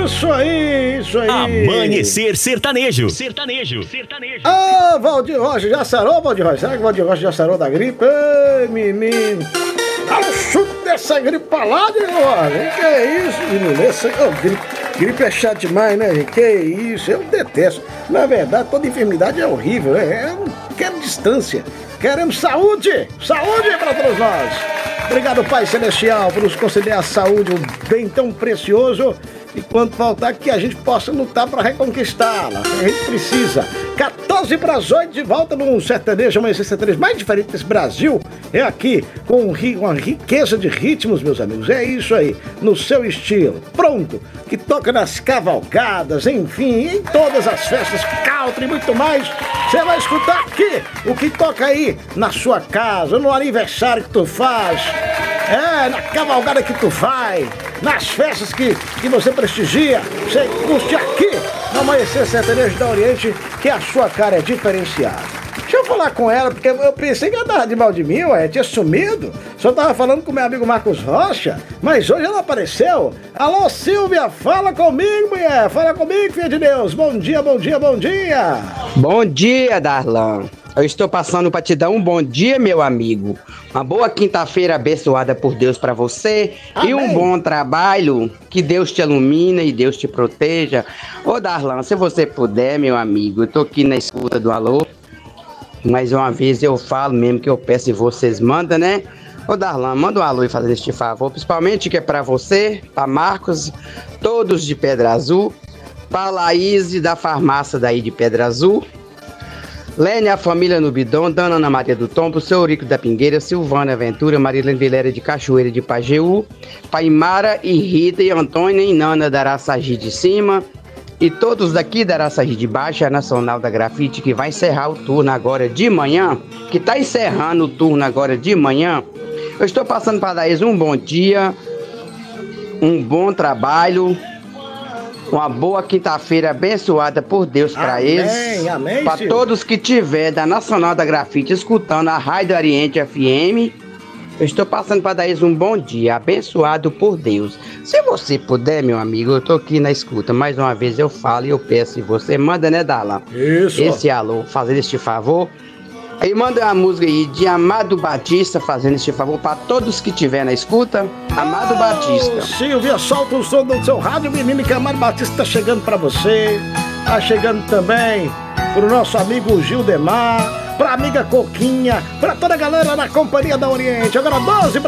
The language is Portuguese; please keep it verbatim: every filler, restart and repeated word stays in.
Isso aí, isso aí. Amanhecer Sertanejo. Sertanejo, sertanejo. Ah, Valdir Rocha, já sarou, Valdir Rocha? Será que o Valdir Rocha já sarou da gripe? Ei, menino. Dá um chute dessa gripe pra lá, Valdir. Que é isso, menino? Essa, oh, gripe, gripe é chato demais, né, gente? Que isso, eu detesto. Na verdade, toda enfermidade é horrível, né? Eu não quero distância. Queremos saúde! Saúde para todos nós! Obrigado, Pai Celestial, por nos conceder a saúde, um bem tão precioso. E quando faltar, que a gente possa lutar para reconquistá-la. A gente precisa. quatorze para as oito, de volta num sertanejo amanhecer sertanejo mais diferente desse Brasil. É aqui, com uma riqueza de ritmos, meus amigos. É isso aí, no seu estilo. Pronto, que toca nas cavalgadas, enfim, em todas as festas, country e muito mais. Você vai escutar aqui o que toca aí na sua casa, no aniversário que tu faz. É, na cavalgada que tu vai, nas festas que, que você prestigia, você curte aqui no Amanhecer Sertanejo da Oriente, que a sua cara é diferenciada. Deixa eu falar com ela, porque eu pensei que ela tava de mal de mim, ué, tinha sumido. Só tava falando com meu amigo Marcos Rocha, mas hoje ela apareceu. Alô, Silvia, fala comigo, mulher, fala comigo, filha de Deus. Bom dia, bom dia, bom dia. Bom dia, Darlan. Eu estou passando para te dar um bom dia, meu amigo. Uma boa quinta-feira abençoada por Deus para você. Amém. E um bom trabalho. Que Deus te ilumine e Deus te proteja. Ô, Darlan, se você puder, meu amigo, eu tô aqui na escuta do alô. Mais uma vez eu falo mesmo que eu peço e vocês mandam, né? Ô, Darlan, manda um alô e fazer este favor. Principalmente que é para você, para Marcos, todos de Pedra Azul. Para Laís da farmácia daí de Pedra Azul. Lênia, a família no Bidon, Dona Ana Maria do Tombo, seu Eurico da Pingueira, Silvana Aventura, Marilene Vilera de Cachoeira de Pajeú, Paimara e Rita e Antônia e Nana da Araçagi de Cima e todos daqui da Araçagi de Baixo, a Nacional da Grafite, que vai encerrar o turno agora de manhã, que está encerrando o turno agora de manhã. Eu estou passando para dar eles um bom dia, um bom trabalho, uma boa quinta-feira abençoada por Deus para eles. Amém, amém. Para todos que tiver da Nacional da Grafite escutando a Rádio Oriente F M, eu estou passando para dar eles um bom dia, abençoado por Deus. Se você puder, meu amigo, eu estou aqui na escuta. Mais uma vez eu falo e eu peço, e você manda, né, Darlan? Isso. Esse alô, fazer este favor. Aí manda uma música aí de Amado Batista fazendo este favor para todos que tiver na escuta. Amado oh, Batista. Silvia, solta o som do seu rádio, menino, que Amado Batista tá chegando para você. Tá chegando também pro nosso amigo Gildemar, pra amiga Coquinha, pra toda a galera na Companhia da Oriente. Agora doze